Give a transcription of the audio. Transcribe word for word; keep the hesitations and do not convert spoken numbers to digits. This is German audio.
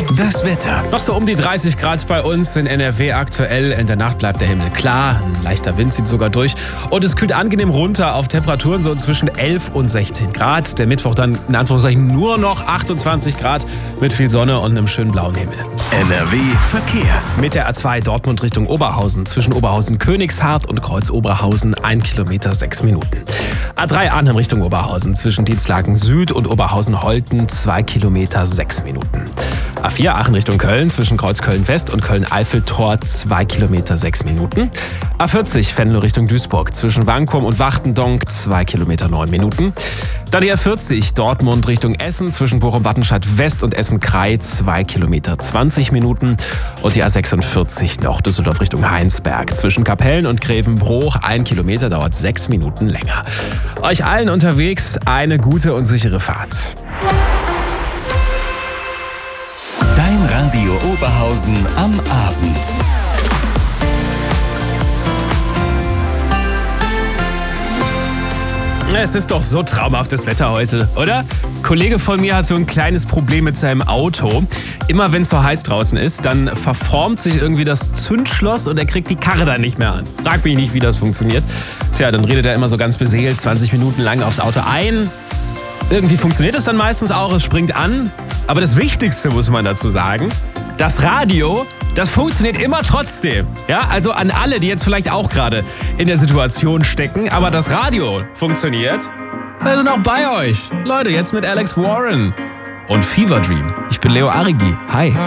Das Wetter. Noch so um die dreißig Grad bei uns in N R W aktuell. In der Nacht bleibt der Himmel klar. Ein leichter Wind zieht sogar durch. Und es kühlt angenehm runter auf Temperaturen so zwischen elf und sechzehn Grad. Der Mittwoch dann in Anführungszeichen nur noch achtundzwanzig Grad mit viel Sonne und einem schönen blauen Himmel. N R W Verkehr. Mit der A zwei Dortmund Richtung Oberhausen zwischen Oberhausen-Königshardt und Kreuz-Oberhausen ein Kilometer sechs Minuten. A drei Arnhem Richtung Oberhausen zwischen Dienstlaken Süd und Oberhausen-Holten zwei Kilometer sechs Minuten. A vier Aachen Richtung Köln zwischen Kreuz-Köln-West und Köln-Eifel-Tor zwei Kilometer sechs Minuten. A vierzig Venlo Richtung Duisburg zwischen Wankum und Wachtendonk zwei Kilometer neun Minuten. Dann die A vierzig Dortmund Richtung Essen zwischen Bochum-Wattenscheid-West und Essen-Krei zwei Kilometer zwanzig Minuten. Und die A sechsundvierzig noch Düsseldorf Richtung Heinsberg zwischen Kapellen und Grevenbroich ein Kilometer dauert sechs Minuten länger. Euch allen unterwegs eine gute und sichere Fahrt. Dein Radio Oberhausen am Abend. Es ist doch so traumhaftes Wetter heute, oder? Ein Kollege von mir hat so ein kleines Problem mit seinem Auto. Immer wenn es so heiß draußen ist, dann verformt sich irgendwie das Zündschloss und er kriegt die Karre dann nicht mehr an. Frag mich nicht, wie das funktioniert. Tja, dann redet er immer so ganz beseelt zwanzig Minuten lang aufs Auto ein. Irgendwie funktioniert es dann meistens auch, es springt an. Aber das Wichtigste muss man dazu sagen, das Radio, das funktioniert immer trotzdem. Ja, also an alle, die jetzt vielleicht auch gerade in der Situation stecken, aber das Radio funktioniert. Wir sind auch bei euch. Leute, jetzt mit Alex Warren und Fever Dream. Ich bin Leo Arigi. Hi.